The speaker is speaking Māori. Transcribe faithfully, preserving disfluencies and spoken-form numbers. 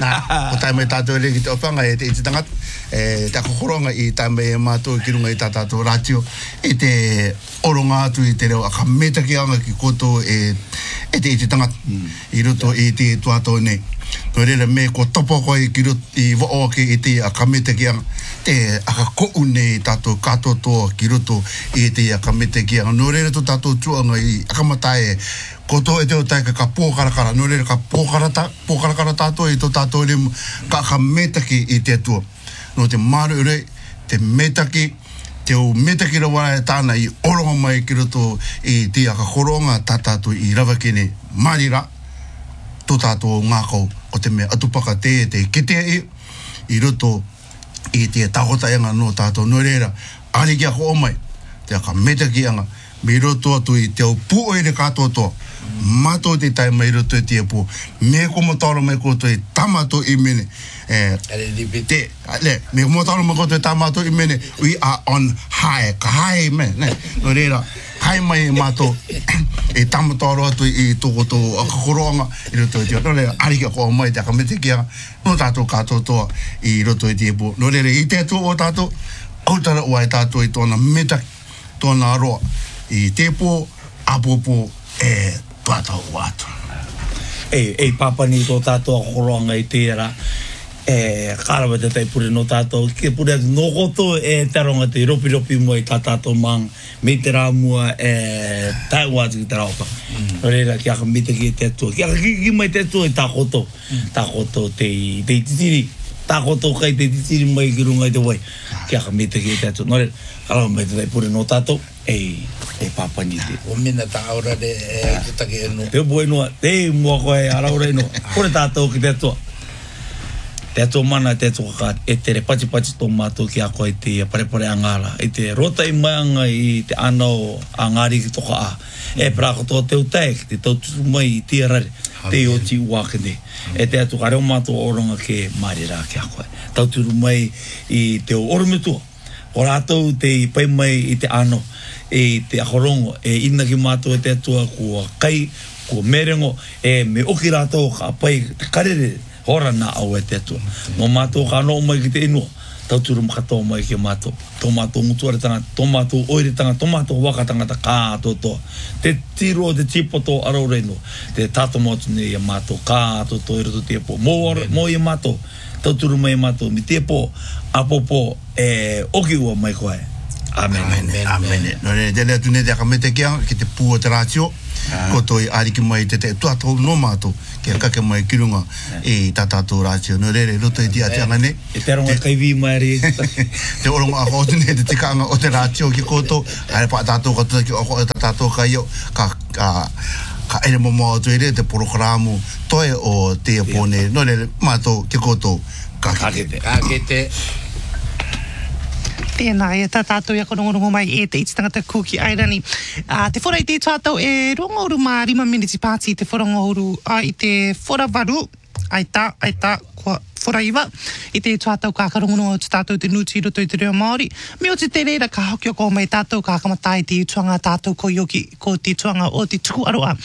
Nā, o tai mai tātou e ki te opanga e te iti tangat, e te akokoronga i tai mai e mātou ki runga i tā tātou rātio, e te oronga atu i te reo aka metaki anga ki koto e, e te iti tangat, mm. i roto yeah. i te tuatou nei. Ko rere me ko topo koe ki roto i wooke i te aka metaki anga, te aka kou nei tātou katotoa ki roto i te aka metaki anga. No rere to tātou tuanga i akamatai e koto e te o taika ka pōkarakara, no rere ka pōkarata, pōkarakara tātou i to tātou remu ka aka metaki i te atua. No te maru ure, te metaki, te o metaki rawa e tāna i oronga mai ki roto i te aka koronga tā tātou i rawakene marira, tō tātou ngākau o te mea atupaka te te kitea i, i roto i te tahotaenga no tātou no reira, ari kia ko o mai, te aka metaki anga, me roto atu i te o puoere katotoa, mato te tai mai roto i te pu, me ko motaro mai koto i tamato i mene, eh, te, le, me ko motaro mai koto i tamato i mene, we are on high, ka high me, ne, no reira, hai mai e mato e tamataro atu i toko tō akakoroanga i roto i te o, no ari kia ko o mai te aka metaki anga, no tātou katotoa i roto i te pu, no reira, i te atu o tātou, autara ua e tātou i tōna metaki, tōna aroa, i te po, apopo, e tuatau watu. E, e papani tō tātou akoroanga i tērā, e kārawa te taipure no tātou, ke pure atu no koto e taronga te ropi ropi mo i tā tātou mang, me te rā mua e tai watu ki te raupa. Mm. Reira ki aka mitaki e te atua, ki aka kiki mai te atua i tā koto, mm. tā koto te, te titiri, tā koto kai te titiri mai ki runga i te wai, ki aka mitaki e te atua. No reira, kārawa mai te taipure no tātou, e, e papani te. O mina tā aura re e te take e no. Te upo e noa, te mua koe araura e noa, kore tātou ki te atua. Te atua mana te atua ka e te re pachi pachi tō mātou ki a koe te parepare angara. E te rota i maianga i te anao angari ki toka a. E prako tō te utai ki te taututu mai i te arare. Te o ti uakene. E te atua ka reo mātou oronga ke marira ki a koe. Taututu mai i te o orometua. O rātou te i pai mai i te ano. E te akorongo. E ina ki mātou e te atua kua kai, kua merengo. E me oki rātou ka pai te karere. Hora na au e te atua. Mō mātou ka anō mai ki te inua. Tauturu makato mai ki mātou. Tō mātou mutuare tanga, tō mātou oire tanga, tō mātou waka tangata kātotoa. Te tiro, te tipoto arau reino. Te tātou mātou nei a mātou kātoto i roto te po. Mō i mātou, tauturu mai mātou. Mi te po, apopo, e oki ua mai koe. Amen. Amen. Amen. No re, te lea tune te akameteki anga ki te pua te rātio. Koto i ariki mai te te tuatou no mātou kia kake mai kirunga i tā tātou rātio. No re re, roto i te atianga ne. E te aronga kai vi mai re. Te oronga ako otu ne te tikanga o te rātio ki koto. Haere pa tātou katoa ki oko e tā tātou kai o. Ka, ka, ka ere mo mao tu ere te porokaramu toe o te apone. No re, mātou ki koto kakete. Kakete. Tēnā e tā tātou ia korongorongo mai e te iti tangata Kuki Airani. Uh, te whora i te tātou e rongoru mā rima miniti pāti te whorongoru uh, i te whora varu. Ai tā, ai tā, kua whora iwa. I te tātou ka karongorongo te tātou te nuti roto i te reo Māori. Me o te te reira ka hoki o ko mai tātou ka kamatai te tuanga tātou ko yoki ko te tuanga o te tuku aroa.